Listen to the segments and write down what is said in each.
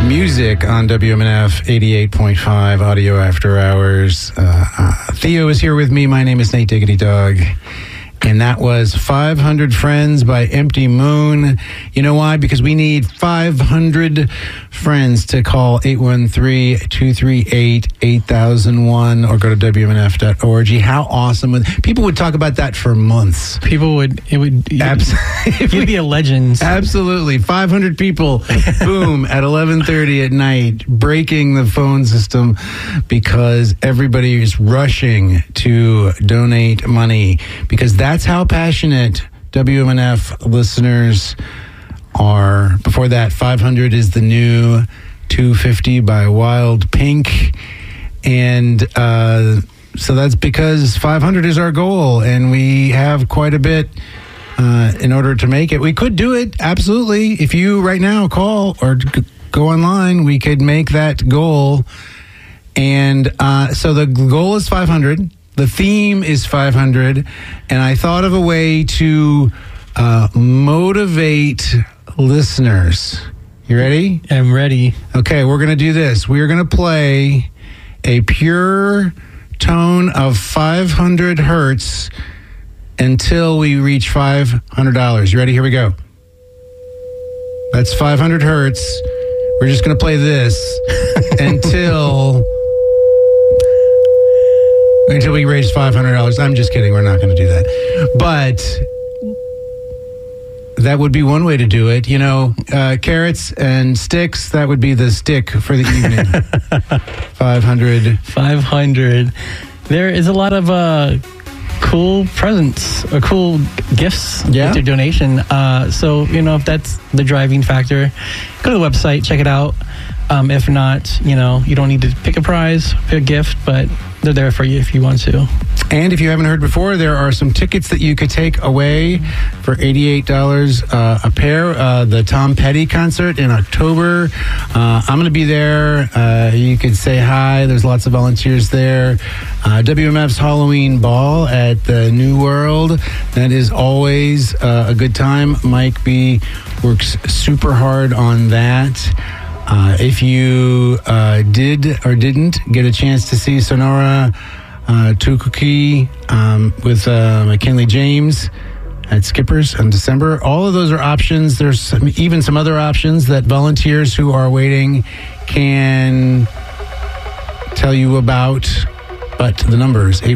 Music on WMNF 88.5 Audio After Hours. Theo is here with me. My name is Nate Diggity Dog. And that was 500 Friends by Empty Moon. You know why? Because we need 500 friends to call 813-238-8001 or go to WMNF.org. How awesome. People would talk about that for months. You'd be a legend. Absolutely. 500 people, boom, at 11:30 at night, breaking the phone system because everybody is rushing to donate money because that's how passionate WMNF listeners are. Before that, 500 is the new 250 by Wild Pink. And so that's because 500 is our goal, and we have quite a bit in order to make it. We could do it, absolutely. If you right now call or go online, we could make that goal. And so the goal is 500. The theme is 500, and I thought of a way to motivate listeners. You ready? I'm ready. Okay, we're going to do this. We are going to play a pure tone of 500 hertz until we reach $500. You ready? Here we go. That's 500 hertz. We're just going to play this until we raise $500. I'm just kidding. We're not going to do that. But that would be one way to do it. You know, carrots and sticks, that would be the stick for the evening. 500. 500. There is a lot of cool presents or cool gifts with your donation. So, you know, if that's the driving factor, go to the website, check it out. If not, you know, you don't need to pick a prize, pick a gift, but they're there for you if you want to. And if you haven't heard before, there are some tickets that you could take away for $88 a pair. The Tom Petty concert in October. I'm going to be there. You could say hi. There's lots of volunteers there. WMF's Halloween Ball at the New World. That is always a good time. Mike B works super hard on that. If you did or didn't get a chance to see Sonora Tukuki with McKinley James at Skippers in December, all of those are options. There's even some other options that volunteers who are waiting can tell you about. But the number is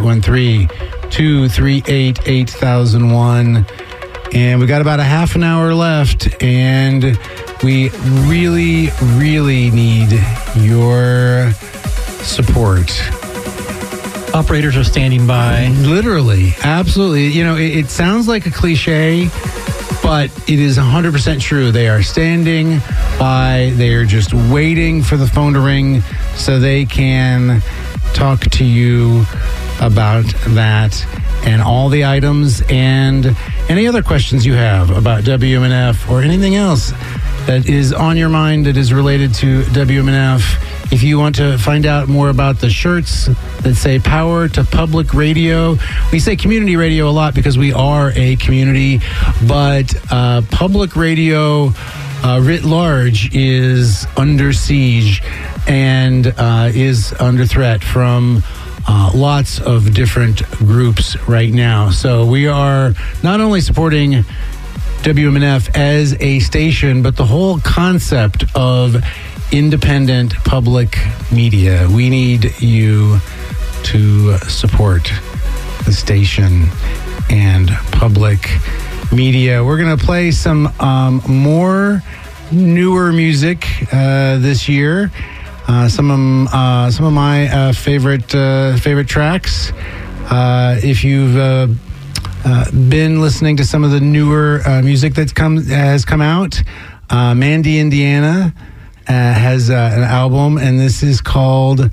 813-238-8001. And we got about a half an hour left, and we really, really need your support. Operators are standing by. Literally, absolutely. You know, it sounds like a cliche, but it is 100% true. They are standing by. They are just waiting for the phone to ring so they can talk to you about that and all the items and any other questions you have about WMNF or anything else that is on your mind that is related to WMNF. If you want to find out more about the shirts that say Power to Public Radio, we say community radio a lot because we are a community, but public radio writ large is under siege and is under threat from lots of different groups right now. So we are not only supporting WMNF as a station, but the whole concept of independent public media. We need you to support the station and public media. We're going to play some more newer music this year. Some of my favorite tracks. If you've been listening to some of the newer music has come out, Mandy Indiana has an album, and this is called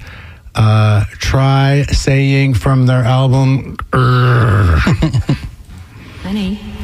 Try Saying from their album. Honey.